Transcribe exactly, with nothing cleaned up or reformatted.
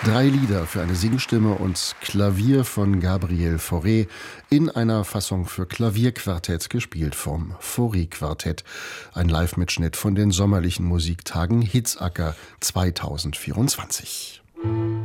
Drei Lieder für eine Singstimme und Klavier von Gabriel Fauré in einer Fassung für Klavierquartett, gespielt vom Fauré-Quartett. Ein Live-Mitschnitt von den sommerlichen Musiktagen Hitzacker zweitausendvierundzwanzig.